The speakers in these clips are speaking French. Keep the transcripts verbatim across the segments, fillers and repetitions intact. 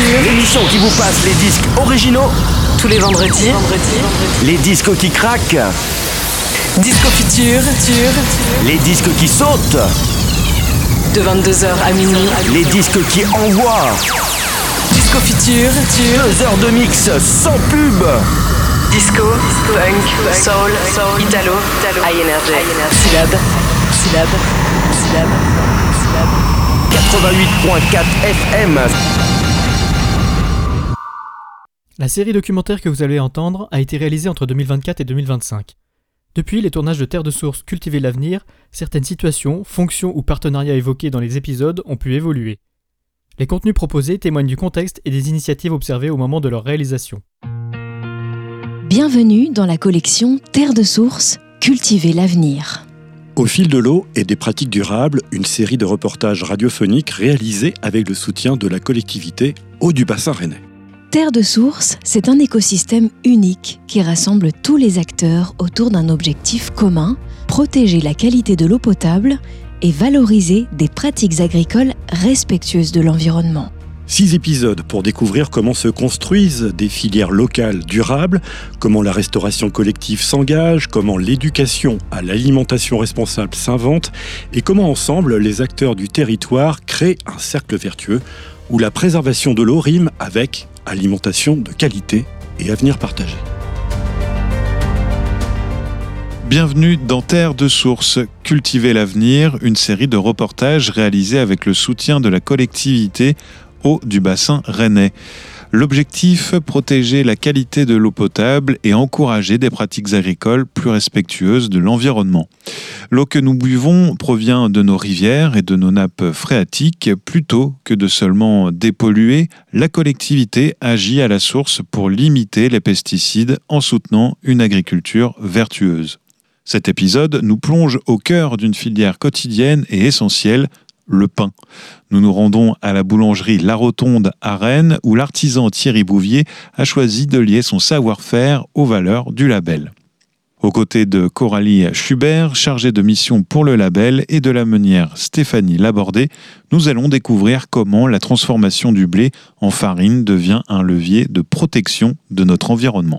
Futur, l'émission qui vous passe les disques originaux tous les vendredis. vendredis. Les disques qui craquent. Disco Futur, les disques qui sautent. De vingt-deux heures à minuit. Les disques qui envoient. Disco Futur, deux heures de mix sans pub. Disco, funk, soul, italo, high energy. Syllabe, syllabe, syllabe, syllabe. quatre-vingt-huit virgule quatre F M. La série documentaire que vous allez entendre a été réalisée entre deux mille vingt-quatre et deux mille vingt-cinq. Depuis les tournages de Terre de Source, Cultiver l'avenir, certaines situations, fonctions ou partenariats évoqués dans les épisodes ont pu évoluer. Les contenus proposés témoignent du contexte et des initiatives observées au moment de leur réalisation. Bienvenue dans la collection Terre de Source, Cultiver l'avenir. Au fil de l'eau et des pratiques durables, une série de reportages radiophoniques réalisés avec le soutien de la collectivité Eau du Bassin Rennais. Terre de Source, c'est un écosystème unique qui rassemble tous les acteurs autour d'un objectif commun, protéger la qualité de l'eau potable et valoriser des pratiques agricoles respectueuses de l'environnement. Six épisodes pour découvrir comment se construisent des filières locales durables, comment la restauration collective s'engage, comment l'éducation à l'alimentation responsable s'invente et comment ensemble les acteurs du territoire créent un cercle vertueux où la préservation de l'eau rime avec alimentation de qualité et avenir partagé. Bienvenue dans Terre de Source, Cultiver l'avenir, une série de reportages réalisés avec le soutien de la collectivité Eau du Bassin Rennais. L'objectif, protéger la qualité de l'eau potable et encourager des pratiques agricoles plus respectueuses de l'environnement. L'eau que nous buvons provient de nos rivières et de nos nappes phréatiques. Plutôt que de seulement dépolluer, la collectivité agit à la source pour limiter les pesticides en soutenant une agriculture vertueuse. Cet épisode nous plonge au cœur d'une filière quotidienne et essentielle, le pain. Nous nous rendons à la boulangerie La Rotonde à Rennes où l'artisan Thierry Bouvier a choisi de lier son savoir-faire aux valeurs du label. Aux côtés de Coralie Schubert, chargée de mission pour le label, et de la meunière Stéphanie Labordé, nous allons découvrir comment la transformation du blé en farine devient un levier de protection de notre environnement.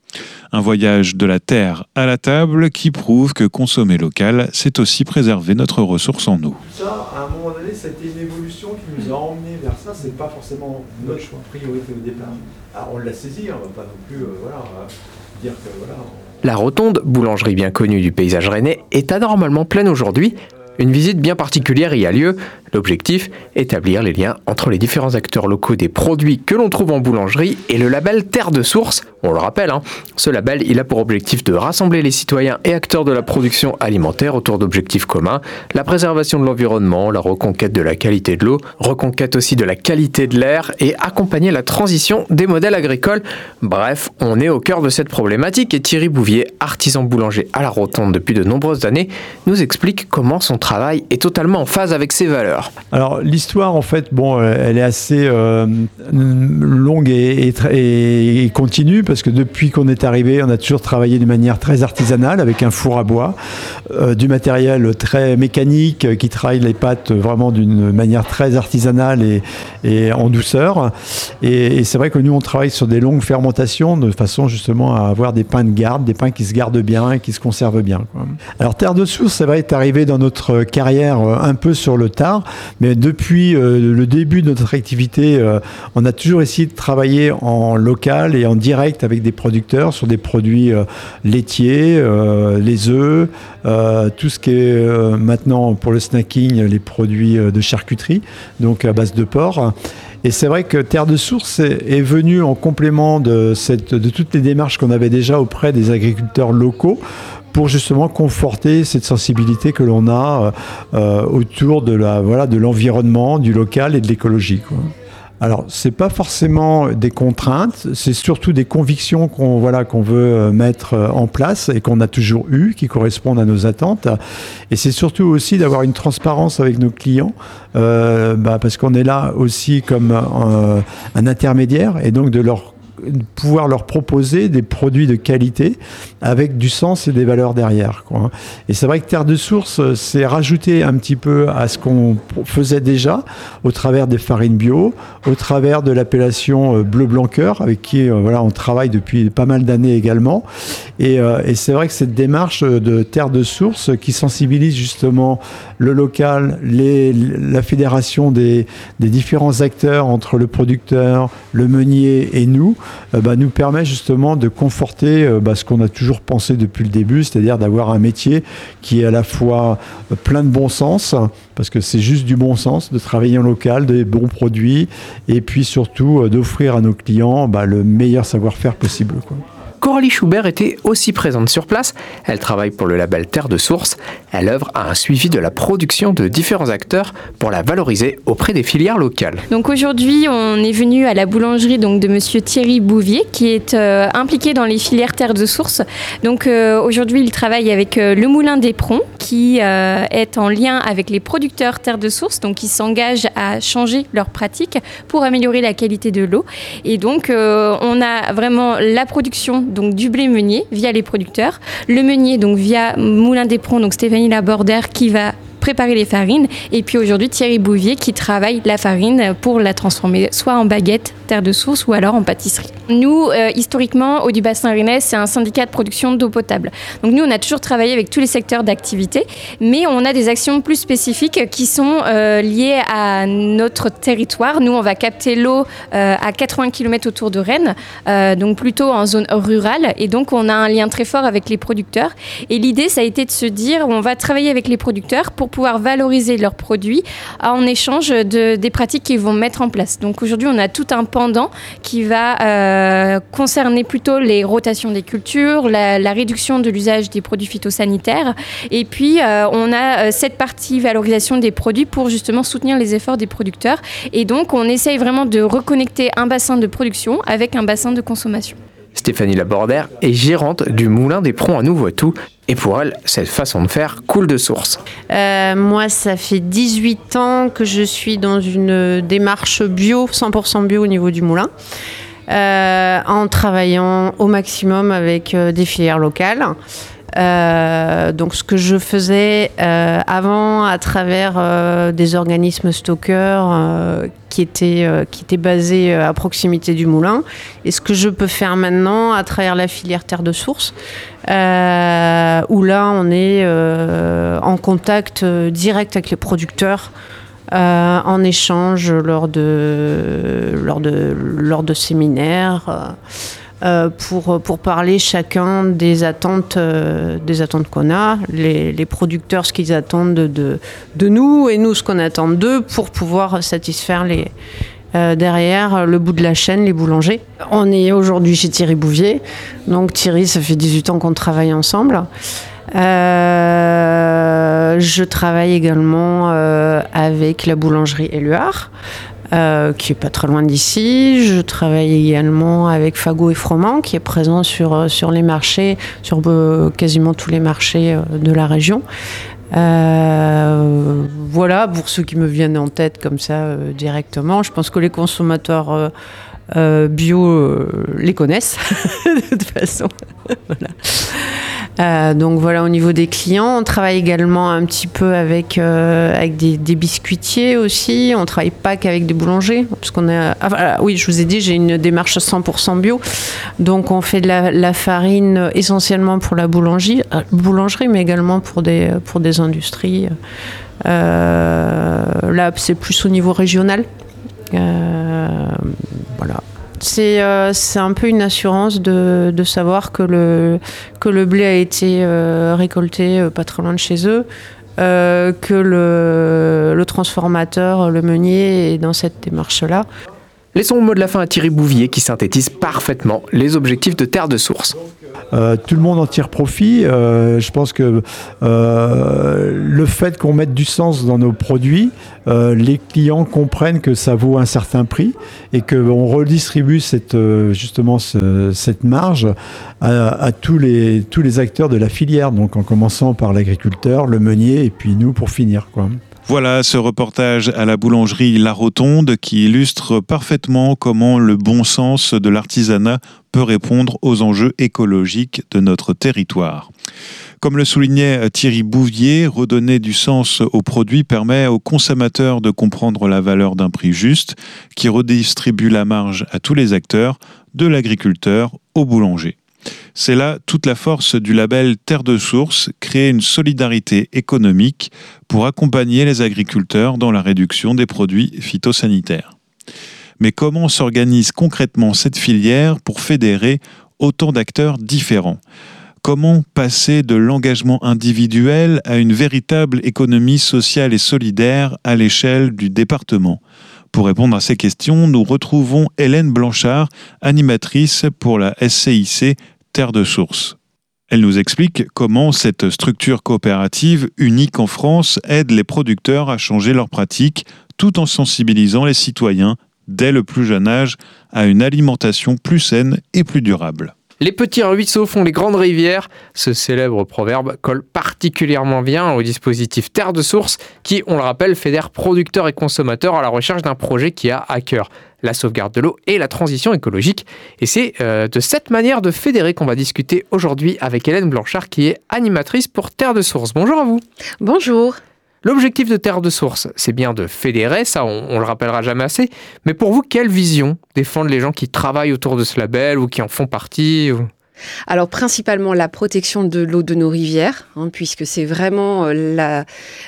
Un voyage de la terre à la table qui prouve que consommer local, c'est aussi préserver notre ressource en eau. Ça, à un moment donné, c'était une évolution qui nous a emmenés vers ça. C'est pas forcément notre choix, priorité au départ. Alors on l'a saisi, on va pas non plus, euh, voilà, euh, dire que voilà. On... La Rotonde, boulangerie bien connue du paysage rennais, est anormalement pleine aujourd'hui. Une visite bien particulière y a lieu. L'objectif, établir les liens entre les différents acteurs locaux des produits que l'on trouve en boulangerie et le label Terre de Source. On le rappelle, hein, ce label, il a pour objectif de rassembler les citoyens et acteurs de la production alimentaire autour d'objectifs communs, la préservation de l'environnement, la reconquête de la qualité de l'eau, reconquête aussi de la qualité de l'air et accompagner la transition des modèles agricoles. Bref, on est au cœur de cette problématique et Thierry Bouvier, artisan boulanger à La Rotonde depuis de nombreuses années, nous explique comment son travail est totalement en phase avec ses valeurs. Alors l'histoire en fait, bon, elle est assez euh, longue et, et, et, et continue parce que depuis qu'on est arrivé, on a toujours travaillé de manière très artisanale avec un four à bois, euh, du matériel très mécanique qui travaille les pâtes vraiment d'une manière très artisanale et, et en douceur. Et, et c'est vrai que nous on travaille sur des longues fermentations de façon justement à avoir des pains de garde, des pains qui se gardent bien et qui se conservent bien, quoi. Alors Terre de Source, c'est vrai, est arrivé dans notre carrière un peu sur le tard. Mais depuis euh, le début de notre activité, euh, on a toujours essayé de travailler en local et en direct avec des producteurs sur des produits euh, laitiers, euh, les œufs, euh, tout ce qui est euh, maintenant pour le snacking, les produits euh, de charcuterie, donc à base de porc. Et c'est vrai que Terre de Source est, est venue en complément de, cette, de toutes les démarches qu'on avait déjà auprès des agriculteurs locaux pour justement conforter cette sensibilité que l'on a euh, autour de, la, voilà, de l'environnement, du local et de l'écologie, quoi. Alors, c'est pas forcément des contraintes, c'est surtout des convictions qu'on, voilà, qu'on veut mettre en place et qu'on a toujours eues, qui correspondent à nos attentes. Et c'est surtout aussi d'avoir une transparence avec nos clients, euh, bah, parce qu'on est là aussi comme un, un intermédiaire, et donc de leur pouvoir leur proposer des produits de qualité avec du sens et des valeurs derrière, quoi. Et c'est vrai que Terre de Source, c'est rajouter un petit peu à ce qu'on faisait déjà au travers des farines bio, au travers de l'appellation Bleu Blanc Cœur, avec qui euh, voilà, on travaille depuis pas mal d'années également. Et, euh, et c'est vrai que cette démarche de Terre de Source qui sensibilise justement le local, les, la fédération des, des différents acteurs entre le producteur, le meunier et nous, euh, bah, nous permet justement de conforter euh, bah, ce qu'on a toujours pensé depuis le début, c'est-à-dire d'avoir un métier qui est à la fois plein de bon sens, parce que c'est juste du bon sens de travailler en local, des bons produits, et puis surtout euh, d'offrir à nos clients bah, le meilleur savoir-faire possible, quoi. Coralie Schubert était aussi présente sur place. Elle travaille pour le label Terre de Source. Elle œuvre à un suivi de la production de différents acteurs pour la valoriser auprès des filières locales. Donc aujourd'hui, on est venu à la boulangerie donc, de monsieur Thierry Bouvier qui est euh, impliqué dans les filières Terre de Source. Donc euh, aujourd'hui, il travaille avec euh, le Moulin d'Éperon qui euh, est en lien avec les producteurs Terre de Source, donc ils s'engagent à changer leurs pratiques pour améliorer la qualité de l'eau. Et donc euh, on a vraiment la production donc du blé meunier via les producteurs, le meunier donc via Moulin d'Éperon, donc Stéphanie Labordère qui va préparer les farines, et puis aujourd'hui Thierry Bouvier qui travaille la farine pour la transformer soit en baguette Terre de Source ou alors en pâtisserie. Nous, euh, historiquement, Eau du Bassin Rennais, c'est un syndicat de production d'eau potable. Donc nous, on a toujours travaillé avec tous les secteurs d'activité, mais on a des actions plus spécifiques qui sont euh, liées à notre territoire. Nous, on va capter l'eau euh, à quatre-vingts kilomètres autour de Rennes, euh, donc plutôt en zone rurale, et donc on a un lien très fort avec les producteurs. Et l'idée, ça a été de se dire, on va travailler avec les producteurs pour pouvoir valoriser leurs produits en échange de, des pratiques qu'ils vont mettre en place. Donc aujourd'hui, on a tout un pendant qui va euh, concerner plutôt les rotations des cultures, la, la réduction de l'usage des produits phytosanitaires, et puis euh, on a euh, cette partie valorisation des produits pour justement soutenir les efforts des producteurs. Et donc, on essaye vraiment de reconnecter un bassin de production avec un bassin de consommation. Stéphanie Labordère est gérante du Moulin d'Éperon à Nouveau-Tout. Et pour elle, cette façon de faire coule de source. Euh, moi, ça fait dix-huit ans que je suis dans une démarche bio, cent pour cent bio au niveau du moulin, euh, en travaillant au maximum avec euh, des filières locales. Euh, donc ce que je faisais euh, avant à travers euh, des organismes stockeurs euh, qui étaient, euh, qui étaient basés à proximité du moulin, et ce que je peux faire maintenant à travers la filière Terre de Source, euh, où là on est euh, en contact direct avec les producteurs, euh, en échange lors de, lors de, lors de séminaires, euh, Euh, pour, pour parler chacun des attentes, euh, des attentes qu'on a, les, les producteurs ce qu'ils attendent de, de, de nous et nous ce qu'on attend d'eux pour pouvoir satisfaire les, euh, derrière le bout de la chaîne, les boulangers. On est aujourd'hui chez Thierry Bouvier, donc Thierry, ça fait dix-huit ans qu'on travaille ensemble. Euh, je travaille également euh, avec la boulangerie Éluard. Euh, qui est pas très loin d'ici. Je travaille également avec Fagot et Froment, qui est présent sur, sur les marchés, sur euh, quasiment tous les marchés euh, de la région. Euh, voilà, pour ceux qui me viennent en tête comme ça euh, directement. Je pense que les consommateurs euh, euh, bio euh, les connaissent, de toute façon. Voilà. Euh, donc voilà, au niveau des clients, on travaille également un petit peu avec, euh, avec des, des biscuitiers aussi. On ne travaille pas qu'avec des boulangers. Parce qu'on a, ah, voilà, oui, je vous ai dit, j'ai une démarche cent pour cent bio. Donc on fait de la, la farine essentiellement pour la boulangerie, euh, boulangerie mais également pour des, pour des industries. Euh, là, c'est plus au niveau régional. Euh, voilà. C'est, euh, c'est un peu une assurance de, de savoir que le, que le blé a été euh, récolté euh, pas très loin de chez eux, euh, que le, le transformateur, le meunier est dans cette démarche-là. Laissons le mot de la fin à Thierry Bouvier qui synthétise parfaitement les objectifs de Terre de Source. Euh, tout le monde en tire profit. Euh, je pense que euh, le fait qu'on mette du sens dans nos produits, euh, les clients comprennent que ça vaut un certain prix et qu'on redistribue cette, euh, justement ce, cette marge à, à tous, les, tous les acteurs de la filière, donc en commençant par l'agriculteur, le meunier et puis nous pour finir, quoi. Voilà ce reportage à la boulangerie La Rotonde qui illustre parfaitement comment le bon sens de l'artisanat peut répondre aux enjeux écologiques de notre territoire. Comme le soulignait Thierry Bouvier, redonner du sens aux produits permet aux consommateurs de comprendre la valeur d'un prix juste qui redistribue la marge à tous les acteurs, de l'agriculteur au boulanger. C'est là toute la force du label Terre de Source, créer une solidarité économique pour accompagner les agriculteurs dans la réduction des produits phytosanitaires. Mais comment s'organise concrètement cette filière pour fédérer autant d'acteurs différents ? Comment passer de l'engagement individuel à une véritable économie sociale et solidaire à l'échelle du département ? Pour répondre à ces questions, nous retrouvons Hélène Blanchard, animatrice pour la S C I C Terre de Source. Elle nous explique comment cette structure coopérative unique en France aide les producteurs à changer leurs pratiques tout en sensibilisant les citoyens dès le plus jeune âge à une alimentation plus saine et plus durable. Les petits ruisseaux font les grandes rivières. Ce célèbre proverbe colle particulièrement bien au dispositif Terre de Source qui, on le rappelle, fédère producteurs et consommateurs à la recherche d'un projet qui a à cœur la sauvegarde de l'eau et la transition écologique. Et c'est euh, de cette manière de fédérer qu'on va discuter aujourd'hui avec Hélène Blanchard qui est animatrice pour Terre de Source. Bonjour à vous. Bonjour. L'objectif de Terre de Source, c'est bien de fédérer, ça on, on le rappellera jamais assez, mais pour vous, quelle vision défendent les gens qui travaillent autour de ce label ou qui en font partie ou... Alors principalement la protection de l'eau de nos rivières, hein, puisque c'est vraiment la,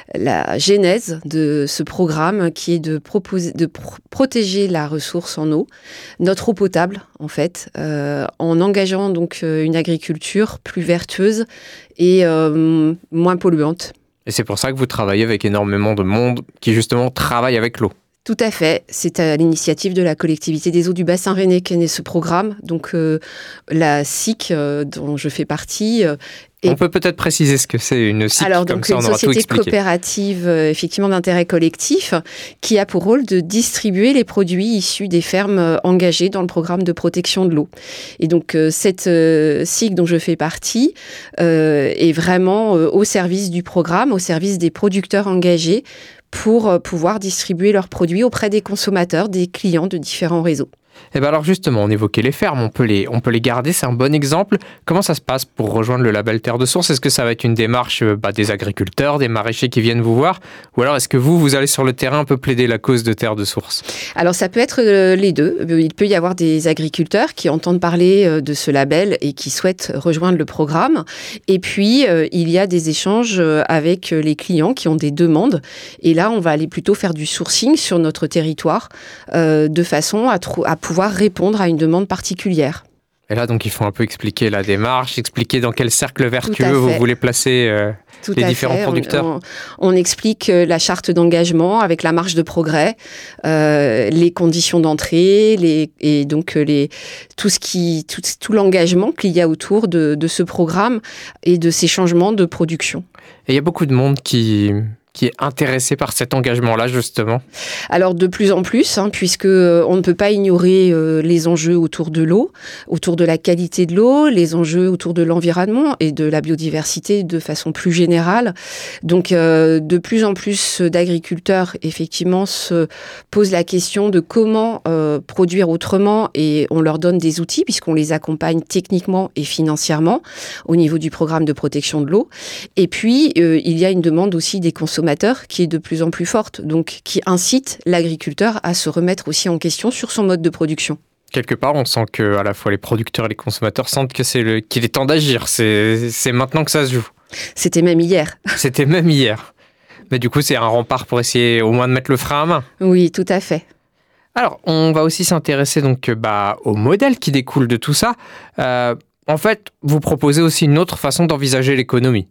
la genèse de ce programme qui est de, proposer, de pr- protéger la ressource en eau, notre eau potable en fait, euh, en engageant donc une agriculture plus vertueuse et euh, moins polluante. Et c'est pour ça que vous travaillez avec énormément de monde qui justement travaille avec l'eau. Tout à fait. C'est à l'initiative de la collectivité des eaux du bassin rennais qu'est né ce programme. Donc euh, la S I C, euh, dont je fais partie... Euh, Et on peut peut-être préciser ce que c'est une S I C, alors, comme donc, ça on aura tout expliqué. Une société coopérative euh, effectivement d'intérêt collectif qui a pour rôle de distribuer les produits issus des fermes euh, engagées dans le programme de protection de l'eau. Et donc euh, cette euh, S I C dont je fais partie euh, est vraiment euh, au service du programme, au service des producteurs engagés pour euh, pouvoir distribuer leurs produits auprès des consommateurs, des clients de différents réseaux. Et bien alors justement, on évoquait les fermes, on peut les, on peut les garder, c'est un bon exemple. Comment ça se passe pour rejoindre le label Terre de Source ? Est-ce que ça va être une démarche bah, des agriculteurs, des maraîchers qui viennent vous voir ? Ou alors est-ce que vous, vous allez sur le terrain un peu plaider la cause de Terre de Source ? Alors ça peut être euh, les deux. Il peut y avoir des agriculteurs qui entendent parler euh, de ce label et qui souhaitent rejoindre le programme. Et puis euh, il y a des échanges euh, avec les clients qui ont des demandes. Et là, on va aller plutôt faire du sourcing sur notre territoire euh, de façon à, trou- à pouvoir répondre à une demande particulière. Et là, donc, il faut un peu expliquer la démarche, expliquer dans quel cercle vertueux vous voulez placer euh, les différents fait. producteurs. On, on, on explique la charte d'engagement avec la marge de progrès, euh, les conditions d'entrée, les, et donc les, tout, ce qui, tout, tout l'engagement qu'il y a autour de, de ce programme et de ces changements de production. Et il y a beaucoup de monde qui... qui est intéressé par cet engagement-là, justement ? Alors, de plus en plus, hein, puisque euh, on ne peut pas ignorer euh, les enjeux autour de l'eau, autour de la qualité de l'eau, les enjeux autour de l'environnement et de la biodiversité de façon plus générale. Donc, euh, de plus en plus d'agriculteurs, effectivement, se posent la question de comment euh, produire autrement, et on leur donne des outils, puisqu'on les accompagne techniquement et financièrement au niveau du programme de protection de l'eau. Et puis, euh, il y a une demande aussi des consommateurs qui est de plus en plus forte, donc qui incite l'agriculteur à se remettre aussi en question sur son mode de production. Quelque part, on sent que à la fois les producteurs et les consommateurs sentent que c'est le, qu'il est temps d'agir. C'est, c'est maintenant que ça se joue. C'était même hier. C'était même hier. Mais du coup, c'est un rempart pour essayer au moins de mettre le frein à main. Oui, tout à fait. Alors, on va aussi s'intéresser donc bah, au modèle qui découle de tout ça. Euh, en fait, vous proposez aussi une autre façon d'envisager l'économie.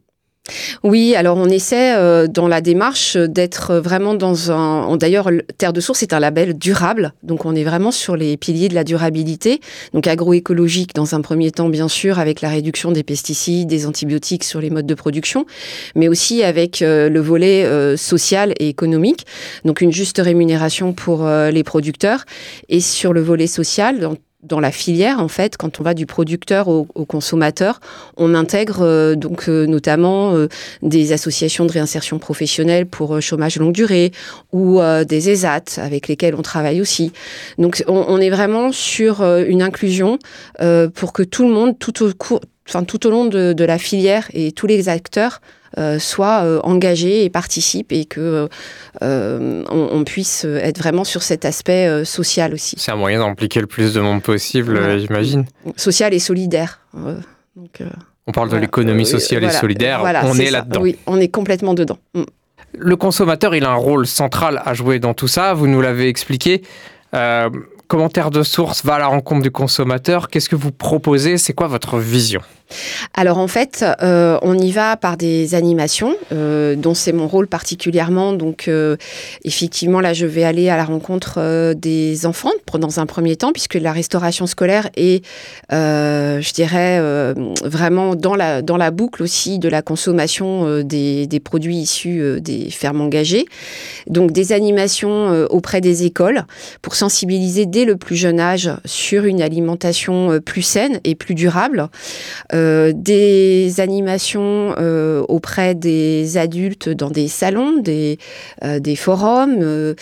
Oui, alors on essaie euh, dans la démarche d'être vraiment dans un... D'ailleurs, Terre de Source est un label durable, donc on est vraiment sur les piliers de la durabilité, donc agroécologique dans un premier temps bien sûr, avec la réduction des pesticides, des antibiotiques sur les modes de production, mais aussi avec euh, le volet euh, social et économique, donc une juste rémunération pour euh, les producteurs, et sur le volet social, dans dans la filière, en fait, quand on va du producteur au, au consommateur, on intègre euh, donc euh, notamment euh, des associations de réinsertion professionnelle pour euh, chômage longue durée ou euh, des E S A T avec lesquels on travaille aussi. Donc on, on est vraiment sur euh, une inclusion euh, pour que tout le monde, tout au cours, enfin tout au long de, de la filière et tous les acteurs Euh, soient euh, engagés et participent et que euh, on, on puisse être vraiment sur cet aspect euh, social aussi. C'est un moyen d'impliquer le plus de monde possible, Voilà. euh, j'imagine. Social et solidaire. Euh, donc, euh, On parle voilà. de l'économie sociale Euh, et voilà. solidaire, Voilà, on c'est est ça. là-dedans. Oui, on est complètement dedans. Mm. Le consommateur, il a un rôle central à jouer dans tout ça, vous nous l'avez expliqué. Euh, comment Terre de Source va à la rencontre du consommateur? Qu'est-ce que vous proposez? C'est quoi votre vision? Alors en fait, euh, on y va par des animations, euh, dont c'est mon rôle particulièrement. Donc euh, effectivement, là, je vais aller à la rencontre euh, des enfants dans un premier temps, puisque la restauration scolaire est, euh, je dirais, euh, vraiment dans la, dans la boucle aussi de la consommation euh, des, des produits issus euh, des fermes engagées. Donc des animations euh, auprès des écoles pour sensibiliser dès le plus jeune âge sur une alimentation euh, plus saine et plus durable. Euh, Euh, des animations euh, auprès des adultes dans des salons, des, euh, des forums, euh,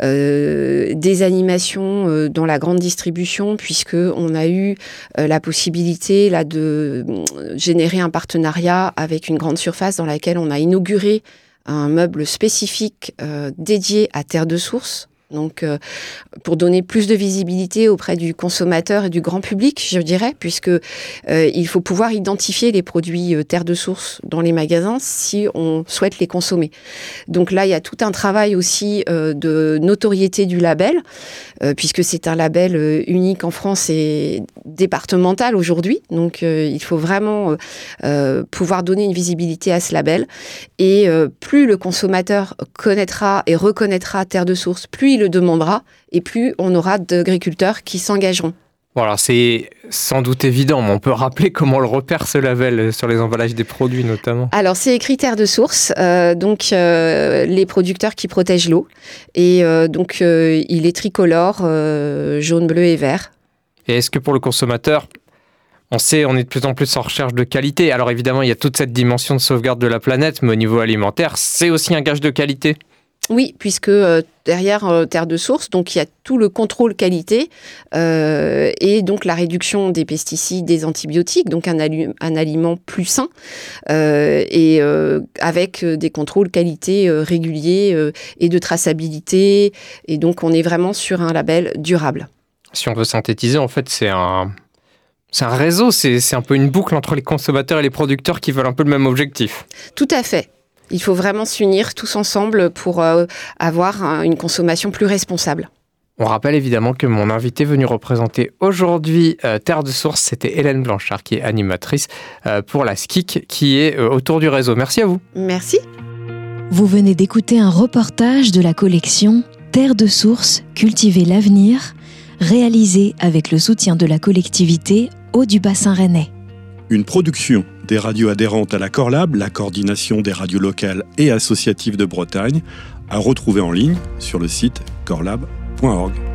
euh, des animations euh, dans la grande distribution, puisqu'on a eu euh, la possibilité là, de euh, générer un partenariat avec une grande surface dans laquelle on a inauguré un meuble spécifique euh, dédié à Terre de Source. Donc, euh, pour donner plus de visibilité auprès du consommateur et du grand public, je dirais, puisque euh, il faut pouvoir identifier les produits euh, Terre de Source dans les magasins si on souhaite les consommer. Donc là, il y a tout un travail aussi euh, de notoriété du label, euh, puisque c'est un label euh, unique en France et départemental aujourd'hui. Donc, euh, il faut vraiment euh, pouvoir donner une visibilité à ce label. Et euh, plus le consommateur connaîtra et reconnaîtra Terre de Source, plus il le demandera et plus on aura d'agriculteurs qui s'engageront. Voilà, c'est sans doute évident, mais on peut rappeler comment on le repère ce label sur les emballages des produits notamment. Alors c'est écrit Terre de Source, euh, donc euh, les producteurs qui protègent l'eau. Et euh, donc euh, il est tricolore, euh, jaune, bleu et vert. Et est-ce que pour le consommateur, on sait, on est de plus en plus en recherche de qualité. Alors évidemment, il y a toute cette dimension de sauvegarde de la planète, mais au niveau alimentaire, c'est aussi un gage de qualité. Oui, puisque euh, derrière euh, Terre de Source, donc il y a tout le contrôle qualité euh, et donc la réduction des pesticides, des antibiotiques, donc un, ali- un aliment plus sain euh, et euh, avec euh, des contrôles qualité euh, réguliers euh, et de traçabilité. Et donc on est vraiment sur un label durable. Si on veut synthétiser, en fait, c'est un, c'est un réseau, c'est, c'est un peu une boucle entre les consommateurs et les producteurs qui veulent un peu le même objectif. Tout à fait. Il faut vraiment s'unir tous ensemble pour euh, avoir un, une consommation plus responsable. On rappelle évidemment que mon invité venu représenter aujourd'hui euh, Terre de Source, c'était Hélène Blanchard, qui est animatrice euh, pour la S C I C, qui est euh, autour du réseau. Merci à vous. Merci. Vous venez d'écouter un reportage de la collection Terre de Source, cultiver l'avenir, réalisé avec le soutien de la collectivité Hauts du Bassin Rennais. Une production des radios adhérentes à la Corlab, la coordination des radios locales et associatives de Bretagne, à retrouver en ligne sur le site corlab point org.